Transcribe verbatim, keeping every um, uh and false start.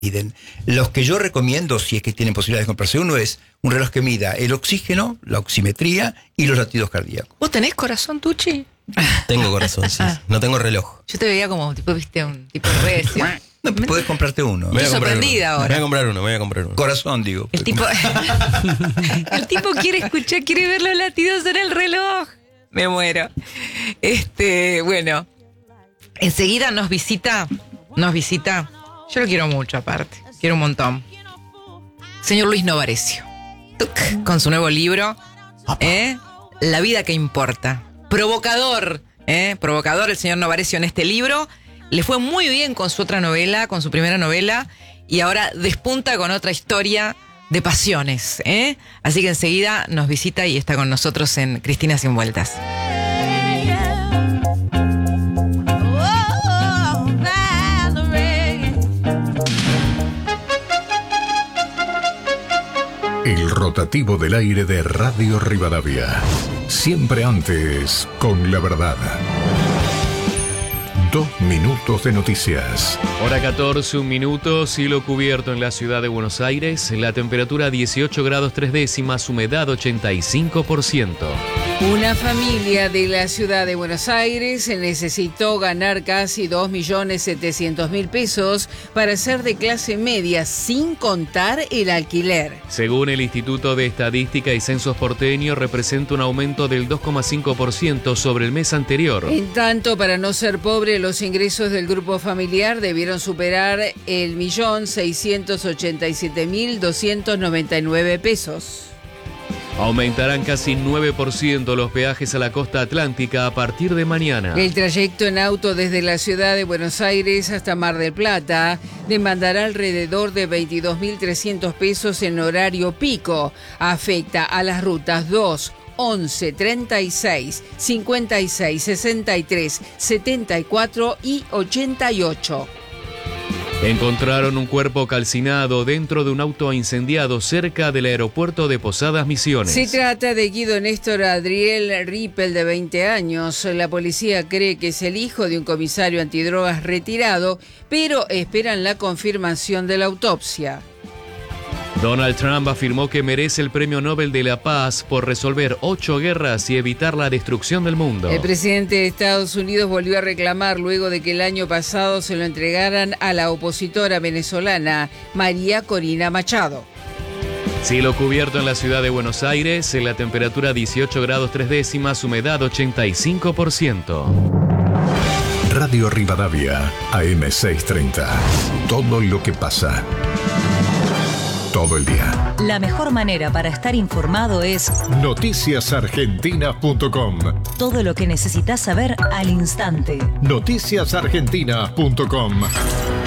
miden. Los que yo recomiendo, si es que tienen posibilidad de comprarse uno, es un reloj que mida el oxígeno, la oximetría y los latidos cardíacos. ¿Vos tenés corazón, Tucci? Tengo corazón, sí. No tengo reloj. Yo te veía como, tipo, viste, un tipo recio. No, podés comprarte uno. Estoy sorprendida ahora. Me voy a comprar uno, me voy a comprar uno. Corazón, digo. El tipo, el tipo quiere escuchar, quiere ver los latidos en el reloj. Me muero. Este, bueno, enseguida nos visita, nos visita, yo lo quiero mucho aparte, quiero un montón. Señor Luis Novarecio, con su nuevo libro, ¿eh? La vida que importa. Provocador, ¿eh? Provocador el señor Novarecio en este libro. Le fue muy bien con su otra novela, con su primera novela, y ahora despunta con otra historia de pasiones, ¿eh? Así que enseguida nos visita y está con nosotros en Cristina Sin Vueltas. El rotativo del aire de Radio Rivadavia. Siempre antes, con la verdad. Dos minutos de noticias. Hora catorce, un minuto, cielo cubierto en la ciudad de Buenos Aires, la temperatura dieciocho grados tres décimas, humedad ochenta y cinco por ciento. Una familia de la ciudad de Buenos Aires necesitó ganar casi dos millones setecientos mil pesos para ser de clase media, sin contar el alquiler. Según el Instituto de Estadística y Censos porteño, representa un aumento del dos coma cinco por ciento sobre el mes anterior. En tanto, para no ser pobre, los ingresos del grupo familiar debieron superar el millón seiscientos ochenta y siete mil doscientos noventa y nueve pesos. Aumentarán casi nueve por ciento los peajes a la costa atlántica a partir de mañana. El trayecto en auto desde la ciudad de Buenos Aires hasta Mar del Plata demandará alrededor de veintidós mil trescientos pesos en horario pico. Afecta a las rutas dos, once, treinta y seis, cincuenta y seis, sesenta y tres, setenta y cuatro y ochenta y ocho. Encontraron un cuerpo calcinado dentro de un auto incendiado cerca del aeropuerto de Posadas Misiones. Se trata de Guido Néstor Adriel Rippel, de veinte años. La policía cree que es el hijo de un comisario antidrogas retirado, pero esperan la confirmación de la autopsia. Donald Trump afirmó que merece el Premio Nobel de la Paz por resolver ocho guerras y evitar la destrucción del mundo. El presidente de Estados Unidos volvió a reclamar luego de que el año pasado se lo entregaran a la opositora venezolana María Corina Machado. Cielo cubierto en la ciudad de Buenos Aires, en la temperatura dieciocho grados tres décimas, humedad ochenta y cinco por ciento. Radio Rivadavia, A M seiscientos treinta. Todo lo que pasa. Todo el día. La mejor manera para estar informado es noticias argentinas punto com. Todo lo que necesitas saber al instante. noticias argentinas punto com.